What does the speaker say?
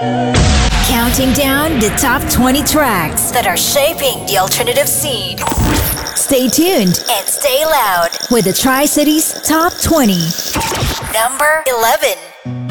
Counting down the top 20 tracks that are shaping the alternative scene. Stay tuned and stay loud with the Tri-Cities Top 20. Number 11.